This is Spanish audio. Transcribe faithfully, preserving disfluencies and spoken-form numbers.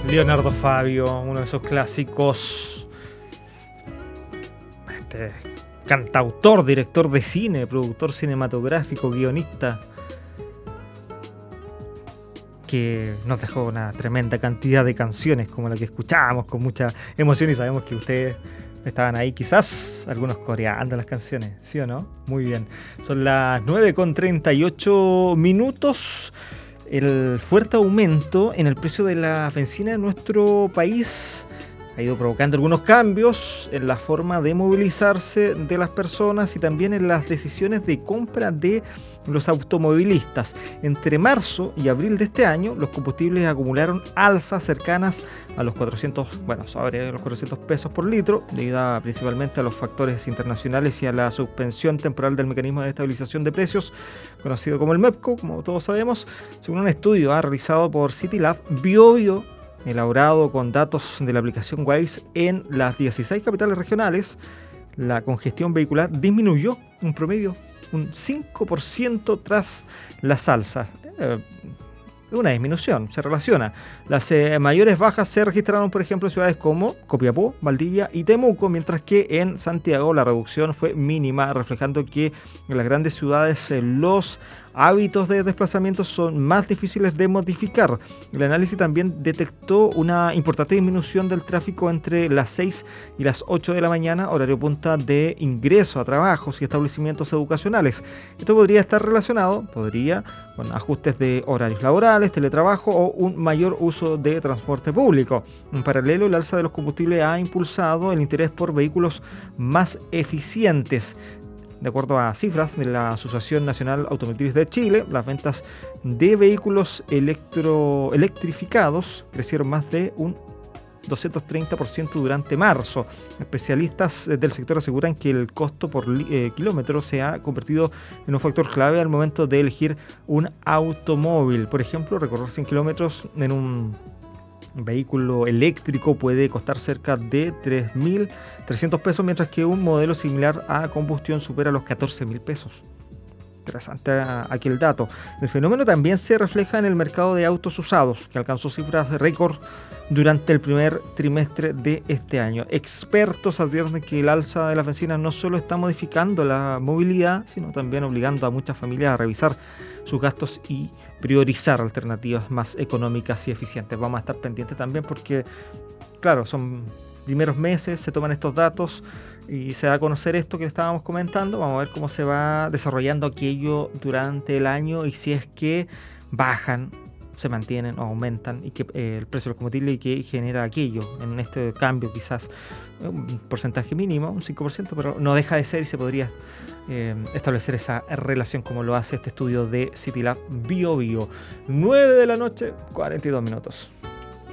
Leonardo Fabio, uno de esos clásicos, este, cantautor, director de cine, productor cinematográfico, guionista, que nos dejó una tremenda cantidad de canciones como la que escuchábamos con mucha emoción, y sabemos que ustedes estaban ahí quizás algunos coreando las canciones, ¿sí o no? Muy bien, son las nueve con treinta y ocho minutos. El fuerte aumento en el precio de la bencina en nuestro país ha ido provocando algunos cambios en la forma de movilizarse de las personas y también en las decisiones de compra de los automovilistas. Entre marzo y abril de este año, los combustibles acumularon alzas cercanas a los cuatrocientos, bueno, sobre los cuatrocientos pesos por litro, debido principalmente a los factores internacionales y a la suspensión temporal del mecanismo de estabilización de precios, conocido como el MEPCO, como todos sabemos. Según un estudio ah, realizado por CityLab, Biobio, elaborado con datos de la aplicación Waze en las dieciséis capitales regionales, la congestión vehicular disminuyó un promedio un cinco por ciento tras las alzas. Eh, una disminución, se relaciona. Las eh, mayores bajas se registraron, por ejemplo, en ciudades como Copiapó, Valdivia y Temuco, mientras que en Santiago la reducción fue mínima, reflejando que en las grandes ciudades eh, los hábitos de desplazamiento son más difíciles de modificar. El análisis también detectó una importante disminución del tráfico entre las seis y las ocho de la mañana, horario punta de ingreso a trabajos y establecimientos educacionales. Esto podría estar relacionado, podría, con ajustes de horarios laborales, teletrabajo o un mayor uso de transporte público. En paralelo, el alza de los combustibles ha impulsado el interés por vehículos más eficientes. De acuerdo a cifras de la Asociación Nacional Automotriz de Chile, las ventas de vehículos electro, electrificados crecieron más de un doscientos treinta por ciento durante marzo. Especialistas del sector aseguran que el costo por eh, kilómetro se ha convertido en un factor clave al momento de elegir un automóvil. Por ejemplo, recorrer cien kilómetros en un vehículo eléctrico puede costar cerca de tres mil trescientos pesos, mientras que un modelo similar a combustión supera los catorce mil pesos. Interesante aquel dato. El fenómeno también se refleja en el mercado de autos usados, que alcanzó cifras de récord durante el primer trimestre de este año. Expertos advierten que el alza de las bencinas no solo está modificando la movilidad, sino también obligando a muchas familias a revisar sus gastos y priorizar alternativas más económicas y eficientes. Vamos a estar pendientes también porque, claro, son primeros meses, se toman estos datos y se da a conocer esto que estábamos comentando. Vamos a ver cómo se va desarrollando aquello durante el año y si es que bajan, se mantienen o aumentan y que eh, el precio de los combustibles y que genera aquello en este cambio, quizás un porcentaje mínimo, un cinco por ciento, pero no deja de ser y se podría eh, establecer esa relación como lo hace este estudio de CityLab Biobio. nueve de la noche, cuarenta y dos minutos.